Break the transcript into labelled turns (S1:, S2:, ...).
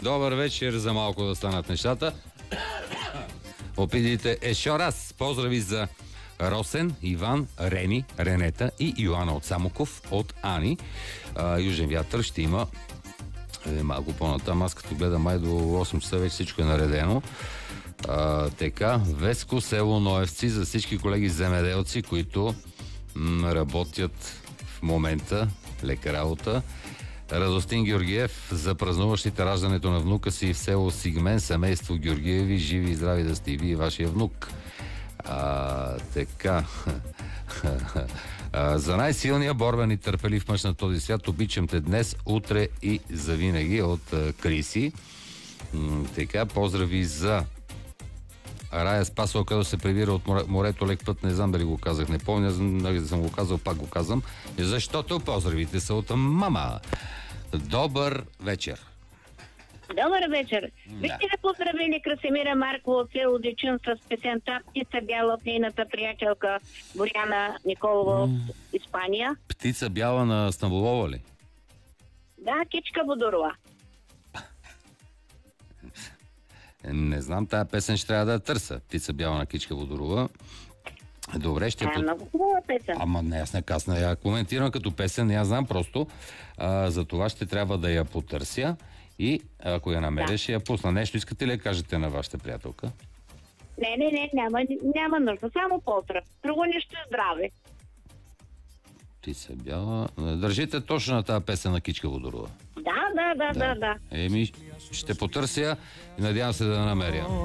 S1: Добър вечер, за малко да станат нещата. Опитайте еще раз. Поздрави за Росен, Иван, Рени, Ренета и Йоана от Самоков, от Ани. Южен вятър ще има малко по-натам. Аз като гледам май до 8 часа вече всичко е наредено. Така, Веско, село Ноевци, за всички колеги земеделци, които работят в момента, лека работа. Радостин Георгиев, за празнуващите раждането на внука си в село Сигмен, семейство Георгиеви, живи и здрави да сте и вие и вашия внук. Така. За най-силния борбен и търпелив мъж на този свят, обичам те днес, утре и завинаги, от Криси. Така, поздрави за Рая Спасова, където се прибира от морето лек път, не знам дали го казах, не помня, да съм го казал, пак го казвам, защото поздравите са от мама. Добър вечер.
S2: Добър вечер. Бихте ли поздравили Красимира Маркова от село Дечин с песента "Птица бяла" от нейната приятелка Боряна Николова от Испания?
S1: Птица бяла на Стамболова ли?
S2: Да, Кичка Бодорова.
S1: Не знам, тая песен ще трябва да я търся. Птица бяла на Кичка Водорова. Добре, ще...
S2: много хубава песен.
S1: Ама не, аз не казна, я коментирам като песен, не я знам просто. За това ще трябва да я потърся и ако я намеря, ще я пусна. Нещо искате ли да кажете на вашата приятелка?
S2: Не, няма нужда. Само поздрав. Друго нищо, здраве.
S1: Птица бяла... Държите точно на тази песен на Кичка Водорова.
S2: Да.
S1: Еми, ще потърся и надявам се да намеря.